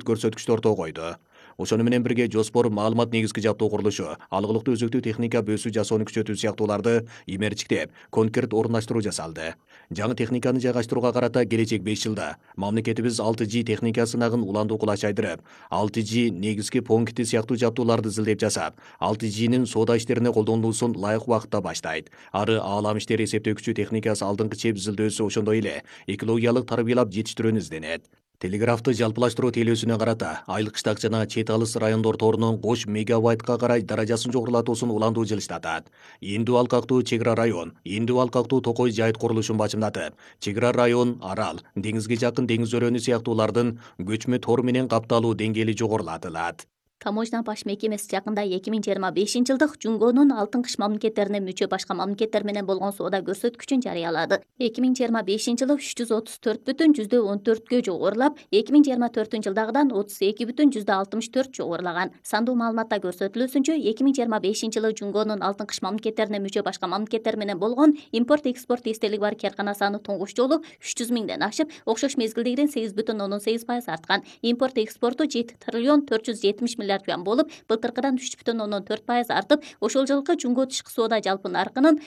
көрсөткүчтөр орто койду. Ошону менен бирге жоспор маалымат негизги жаптоо курулушу, алгылыктуу өзөктүү техника бөөсүү жасоону күчөтүү сыяктууларды имерчиктеп, конкрет орундаштыруу жасалды. Жаңы техниканы жайгаштырууга карата келечек 5 жылда мамлекетибиз 6G техника сынагын уландуу кулач айдырып, 6G негизги пункти сыяктуу жаптууларды изилдеп жасап, 6G'нин соода иштерине колдонулуусун ылайык убакытта баштайт. Ары аалам иштери эсептөөкүчү техникасы алдыңкы чеп изилдөөсү ошондой эле экологиялык тарбиялап жетиштирүүнү изденет. Телеграфты жалпылаштыруу тейлөөсүнө карата айлык штат жана чет алыс райондор торунун 5 мегабайтка карай даражасын жогорулатуусун уландуу жылыштатат. Эндүү алкактуу чек ара район, эндүү алкактуу Токой жайыт курулушун бачымдатып, чек ара район, арал, деңизге жакын деңиз өрөөнү сыяктуулардын көчмө тор менен капталуу деңгээли жогорулатылат. Таможня баш мекемеси жакында 2025-жылдык Жунгонун алтын кыш мамлекеттерине мүчө башка мамлекеттер менен болгон соода көрсөткүчүн жарыялады. 2025-жылы 334,14 жогорулап, 2024-жылдагыдан 32,64 жогорулаган. Сандуу маалыматта көрсөтүлүүсүнчө, 2025-жылы Жунгонун алтын кыш мамлекеттерине мүчө башка мамлекеттер менен болгон импорт-экспорт эстелиги бар каркана саны туңгуч жолу 300 миңден ашып, окшош мезгилдегиден 8,8% арткан. Импорт-экспорту 7 триллион 470 миллиард юан болуп, былтыркыдан 3,4% артып, ошол жылкы Жунго тышкы соода жалпы наркынын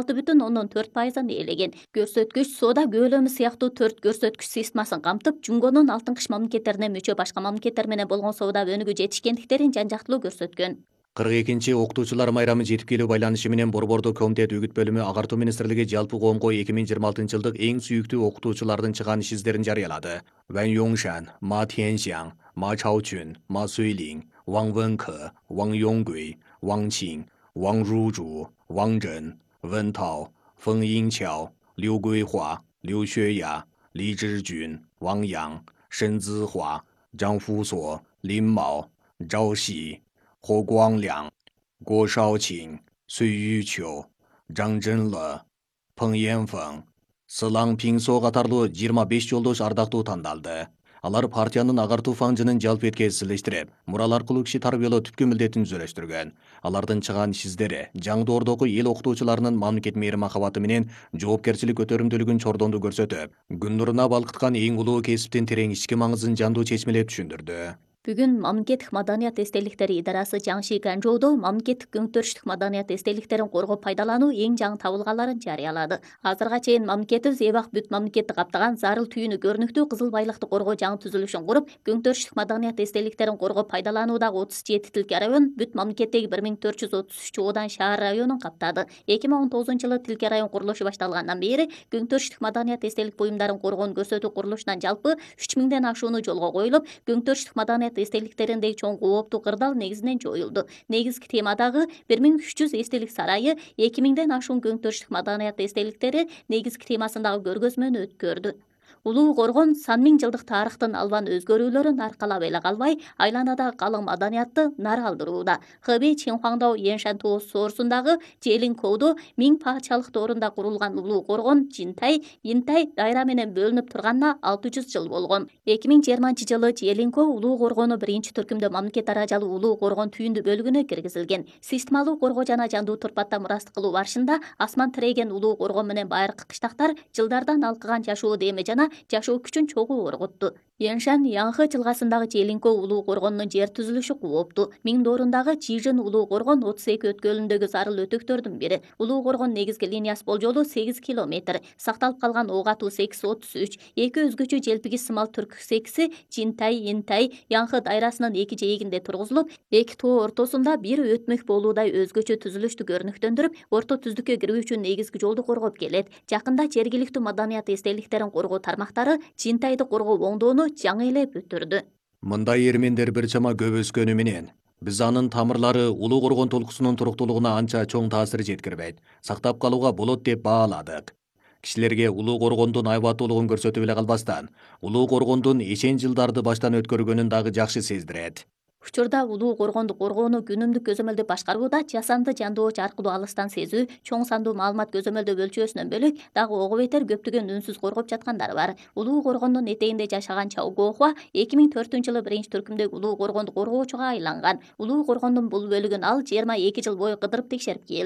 16,4%ын ээлеген. Көрсөткүч соода көөлөмү сыяктуу 4 көрсөткүч системасын камтып, Жунгонун алтын кыш мамлекеттерине мүчө башка мамлекеттер менен болгон соода өнүгүү жетишкендиктерин жан-жактылуу көрсөткөн. 42-окутуучулар майрамы жетип келүү байланышы менен Борбордуу комитет үгүт бөлүмү агартуу министрлиги жалпы коомго 2026-жылдык эң сүйүктүү окутуучулардын чыганыш издерин жарыялады. Ван Йоңшан, Ма Тяньшан, Ма Чаочун, Ма Суйлин, Ван Вэнкэ, Ван Йоңгуй, Ван Чин, Ван Ружу, Ван Зhen, Вэн Тао, Фэн Йинчао, Лю Гуйхуа, Лю Xueя, Ли Зhижун, Ван Yang, Шэн Цзыхуа, Зhang Фусо, Лин Мао, Зhao Xi, Хо Гуанглян, Го Шаочин, Суй Ючо, Жан Жэнлэ, Пэн Янфэн, Сылаң Пиңсо катарлуу 25 жолдош ардактуу тандалды. Алар партиянын агартуу фаңжынын жалпы эткези илештирип, мурал аркылуу киши тарбиялоо түпкү милдетин түзөлөштүргөн. Алардын чыганыш издери жаңдоордогу эл окутуучуларынын мамлекет мээри махабаты менен жоопкерчилик көтөрүмдүүлүгүн чордондуу көрсөтүп, күн нуруна балкыткан эң улуу кесиптин терең ички маңызын жандуу чечмелеп түшүндүрдү. Бүгүн мамлекеттик маданият эстеликтери идарасы Жаңши Ганжоудо мамлекеттик көңтөрүштүк маданият эстеликтерин коргоп пайдалануу эң жаңы табылгаларын жарыялады. Азырга чейин мамлекетибиз эбак бүт мамлекетти каптаган зарыл түйүнү көрүнүктүү кызыл байлыкты коргоо жаңы түзүлүшүн куруп, көңтөрүштүк маданият эстеликтерин коргоп пайдалануудагы 37 тилке район бүт мамлекеттеги 1433 Одан шаар районун каптады. 2019-жылы тилке район курулушу башталгандан бери көңтөрүштүк маданият эстелик буюмдарын коргоону көрсөтүү курулушунан жалпы 3000ден ашууну жолго коюлуп, көңтөрүштүк маданият эстеликтериндеги чоң кооптуу кырдаал негизинен жоюлду. Негизги темадагы 1300 эстелик сарайы 2000ден ашуун көңтөрүштүк маданият эстеликтери негизги темасындагы көргөзмөнү өткөрдү. Улуу Коргон сан миң жылдык тарыхтын албан өзгөрүүлөрүн аркалап эле калбай, айланадагы калың маданиятты нары алдырууда. Хэбэй Чинхуаңдоо Яншан Тоо соорусундагы Желинкоудо миң патшалык доорунда курулган Улуу Коргон Жинтай дайра менен бөлүнүп турганына 600 жыл болгон. 2020-жылы Желинко Улуу Коргону биринчи түркүмдө мамлекет даражалуу Улуу Коргон түйүндү бөлүгүнө киргизилген. Системалуу коргоо жана жандуу турпатта мурастык кылуу барышында асман тиреген Улуу Коргон менен байыркы кыштактар жылдардан алкыган жашоо деме жана жашоо күчүн чогуу орготту. Яншан Янхы жылгасындагы Желинко Улуу Коргонунун жер түзүлүшү коопту. Миң доорундагы Чижин Улуу Коргон 32 өткөлүндөгү зарыл өтөктөрдүн бири. Улуу Коргон негизги линиясы болжолу 8 километр. Сакталып калган ок атуу секиси 33. Эки өзгөчө желпиги сымал түрк секиси Интай, Янхы дайрасынын эки жээгинде тургузулуп, эки тоо ортосунда бир өтмөк болуудай өзгөчө түзүлүштү көрүнүктөндүрүп, орто түздүккө кирүү үчүн негизги жолду коргоп келет. Жакында жергиликтүү маданият эстеликтерин коргоо тармактары Жинтайды коргоо оңдоону жаңы эле бүтүрдү. Мындай эрмендер бир чама көп өскөнү менен биз анын тамырлары Улуу Коргон толкусунун туруктуулугуна анча чоң таасир жеткирбейт, сактап калууга болот деп бааладык. Кишилерге Улуу Коргондун айбаттуулугун көрсөтүп эле калбастан, Улуу Коргондун эчен жылдарды баштан өткөргөнүн дагы жакшы сездирет. Учурда Улуу Коргонду коргоону күнүмдүк көзөмөлдү башкарууда жасанды жандооч аркылуу алыстан сезүү, чоң сандуу маалымат көзөмөлдөө бөлчөөсүнөн бөлөк дагы ого бетер көптөгөн үнсүз коргоп жаткандары бар. Улуу Коргондун этегинде жашаган Чао Гохуа 2004-жылы биринчи түркүмдөгү Улуу Коргонду коргоочуга айланган. Улуу Коргондун бул бөлүгүн ал 22 жыл бою кыдырып текшерип келди.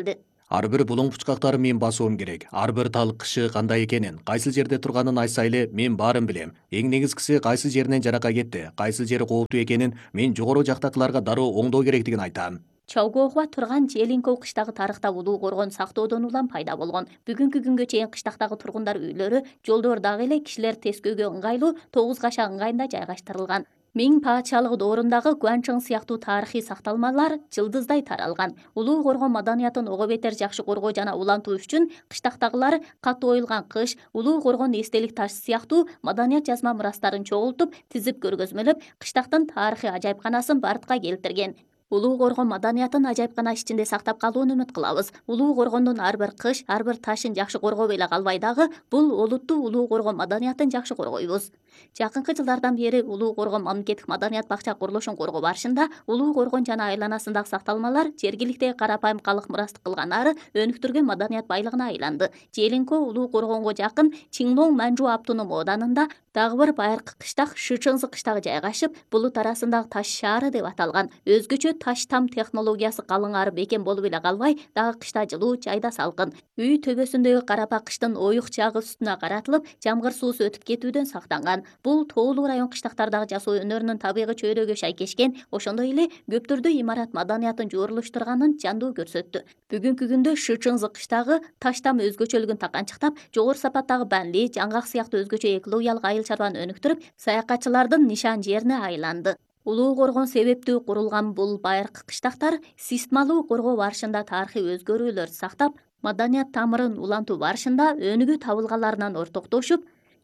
Ар бир булуң пучкактары мен басуум керек. Ар бир тал кышы кандай экенин, кайсыл жерде турганын айтса эле мен баарын билем. Эң негизгиси кайсыл жеринен жарака кетти, кайсыл жери кооптуу экенин мен жогору жактакыларга дароо оңдоо керектигин айтам. Чаугоого турган Желинков кыштагы тарыхта улуу коргон сактоодон улам пайда болгон. Бүгүнкү күнгө чейин кыштактагы тургундар үйлөрү жолдор дагы эле кишилер тескөөгө ыңгайлуу 9 каша ыңгайында жайгаштырылган. Миң паатчалык доорундагы Гуанчжоң сыяктуу тарыхый сакталмалар жылдыздай таралган. Улуу коргоо маданиятын ого бетер жакшы коргоо жана улантуу үчүн кыштактагылар катуу оюлган кыш, улуу коргон эстелик таш сыяктуу маданият жазма мурастарын чогултуп, тизип көргөзмөлөп, кыштактын тарыхый ажайыпканасын бартка келтирген. Улуу коргон маданиятын ажайыпкана ичинде сактап калууну үмүт кылабыз. Улуу коргондун ар бир кыш, ар бир ташын жакшы коргобой эле калбай дагы, бул олуттуу улуу коргон маданиятын жакшы коргойбуз. Жакынкы жылдардан бери улуу коргон мамлекеттик маданият бакча курулушун коргоо барышында улуу коргон жана айланасындагы сакталмалар жергиликтеги карапайым калк мурастык кылганары өнүктүргөн маданият байлыгына айланды. Желинко улуу коргонго жакын Чинглоң Манжу автоном ооданында дагы бир байыркы кыштак Шычыңзы кыштагы жайгашып, булут арасындагы таш шаары деп аталган. Өзгөчө таш там технологиясы калыңары бекем болуп эле калбай, дагы кышта жылуу, жайда салкын. Үй төбөсүндөгү карапа кыштын оюк чагы үстүнө каратылып, жамгыр суусу өтүп кетүүдөн сактанган. Бул тоолуу район кыштактардагы жасоо өнөрүнүн табигый чөйрөгө шайкешкен, ошондой эле көптөрдү имарат маданиятын жуурулуштурганын жандуу көрсөттү. Бүгүнкү күндө Шычыңзы кыштагы таш там өзгөчөлүгүн таканчыктап, жогору сапаттагы банли, жаңгак сыяктуу өзгөчө экологиялык айыл чарбаны өнүктүрүп, саякатчылардын нишан жерине айланды. Улуу коргон себептүү курулган бул байыркы кыштактар системалуу коргоо барышында тарыхый өзгөрүүлөр сактап, маданият тамырын улантуу барышында өнүгүү табылгаларынан ортоктошуп,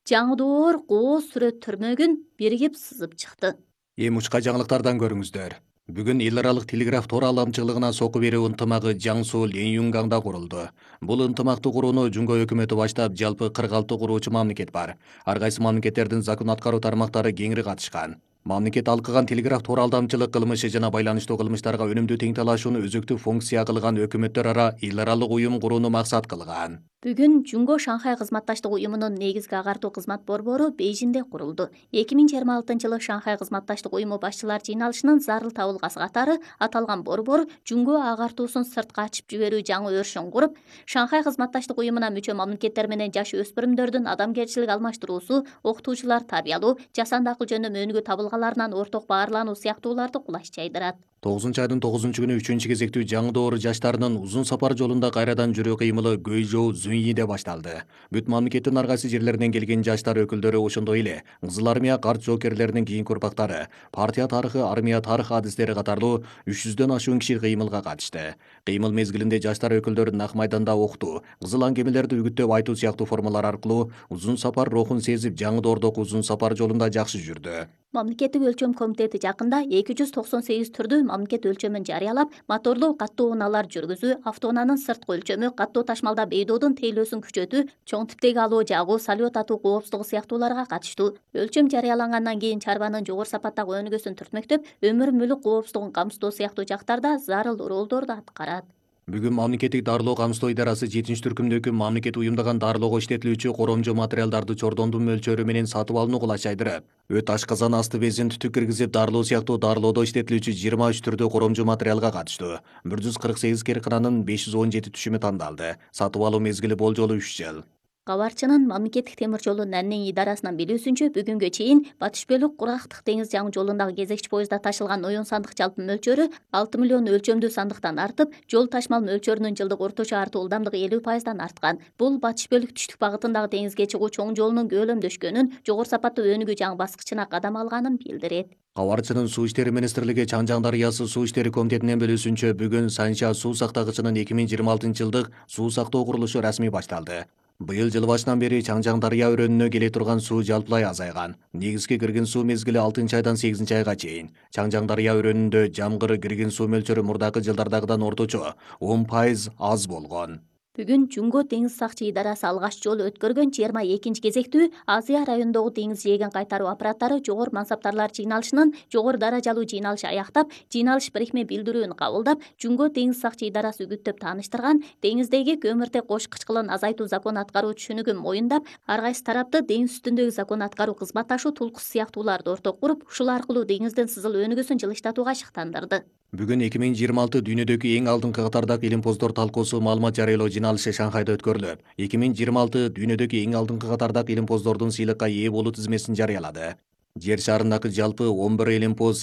жаңы кооз сүрөт түрмөгүн биригип сызып чыкты. Эми учка жаңылыктардан көрүңүздөр. Бүгүн эл аралык телеграф тор аламчылыгына сокку берүү ынтымагы Жаңсу Ленюнгаңда курулду. Бул ынтымакты курууну Жумго өкмөтү баштап, жалпы 46 куруучу мамлекет бар. Ар кайсы мамлекеттердин закон аткаруу тармактары кеңири катышкан. Мамлекет алкыган телеграф тор алдамчылык кылмышы жана байланыштуу кылмыштарга өнүмдүү тең талашууну өзөктүү функция кылган өкмөттөр ара эл аралык уюм курууну максат кылган. Бүгүн Жумго Шанхай кызматташтык уюмунун негизги агартуу кызмат борбору Бейжинде курулду. 2026-жылы Шанхай кызматташтык уюму башчылар жыйналышынын зарыл табылгасы катары аталган борбор Жумго агартуусун сыртка ачып жиберүү жаңы өрүшүн куруп, Шанхай кызматташтык уюмуна мүчө мамлекеттер менен жаш өспүрүмдөрдүн адамгерчилик алмаштыруусу, окутуучулар тарбиялоо, жасанды акыл жөнүндө өнүгүү табылгаларынан орток баарлануу сыяктууларды кулаш жайдырат. 9 айдын 9 күнү 3 кезектүү жаңы доор жаштарынын узун сапар жолунда кайрадан жүрүү кыймылы Гөйжоу Зуньиде башталды. Бүт мамлекеттин ар кайсы жерлеринен келген жаштар өкүлдөрү, ошондой эле Кызыл армия карт жоокерлеринин кийинки урпактары, партия тарыхы, армия тарыхы адистери катарлуу 300дөн ашуун киши кыймылга катышты. Кыймыл мезгилинде жаштар өкүлдөрү Ак майданда окутуу, кызыл аңгемелерди үгүттөп айтуу сыяктуу формалар аркылуу узун сапар рухун сезип, жаңы доордогу узун сапар жолунда жакшы жүрдү. Мамлекеттик өлчөм комитети жакында 298 түрдүү мамлекет өлчөмүн жарыялап, моторлуу каттуу унаалар жүргүзүү, автоунаанын сырткы өлчөмү, каттуу ташмалда бейдоодун тейлөөсүн күчөтүү, чоң типтеги алуу жагуу, салют атуу коопсуздугу сыяктууларга катыштуу. Өлчөм жарыялангандан кийин чарбанын жогору сапаттагы өнүгүүсүн түртмөктөп, өмүр мүлүк коопсуздугун камсыздоо сыяктуу жактарда зарыл ролдорду аткарат. Бүгүн мамлекеттик дарылоо камсыздоо идарасы 7-түркүмдөгү мамлекет уюмдаган дарылоого иштетилүүчү коромжо материалдарды чордондун мөлчөрү менен сатып алууну кулачайдырып, өт ашказан асты безин түтүк киргизип дарылоо сыяктуу дарылоодо иштетилүүчү 23 түрдүү коромжо материалга катыштуу. 148 кээркананын 517 түшүмү тандалды. Сатып алуу мезгили болжолу 3 жыл. Кабарчынын мамлекеттик темир жолу Наннин идарасынан билүүсүнчө, бүгүнгө чейин Батыш Бөлүк Курактык деңиз жаңы жолундагы кезекчи поездда ташылган оюн сандык жалпы мөлчөрү 6 миллион өлчөмдүү сандыктан артып, жол ташмал мөлчөрүнүн жылдык орточо артуу ылдамдыгы 50%дан арткан. Бул Батыш Бөлүк түштүк багытындагы деңизге чыгуу чоң жолунун көөлөмдөшкөнүн, жогору сапаттуу өнүгүү жаңы баскычына кадам алганын билдирет. Кабарчынын Суу иштери министрлиги Чаңжаң дарыясы суу иштери комитетинен билүүсүнчө, бүгүн Санча суу сактагычынын 2026-жылдык суу сактоо курулушу расмий башталды. Быйыл жыл башынан бери Чаңжаң дарыя өрөөнүнө келе турган суу жалпылай азайган. Негизги кирген суу мезгили 6-айдан 8-айга чейин. Чаңжаң дарыя өрөөнүндө жамгыр кирген суу мөлчөрү мурдакы жылдардагыдан орточо 10% аз болгон. Бүгүн Жумго деңиз сакчы идарасы алгач жолу өткөргөн 22 кезектүү Азия районундагы деңиз жээгин кайтаруу аппараттары жогору мансаптарлар жыйналышынын жогору даражалуу жыйналышы аяктап, жыйналыш бирикме билдирүүнү кабылдап, Жумго деңиз сакчы идарасы үгүттөп тааныштырган деңиздеги көмүртек кош кычкылын азайтуу закон аткаруу түшүнүгүн моюндап, ар кайсы тарапты деңиз үстүндөгү закон аткаруу кызматташуу тулкуусу сыяктууларды орток куруп, ушул аркылуу деңиздин сызыл өнүгүүсүн жылыштатууга шыктандырды. Бүгүн 2026 дүйнөдөгү эң алдыңкы катардагы илимпоздор талкуусу маалымат жарыялоо жиналышы Шанхайда өткөрүлөт. 2026 дүйнөдөгү эң алдыңкы катардагы илимпоздордун сыйлыкка ээ болуу тизмесин жарыялады. Жер шарындагы жалпы 11 илимпоз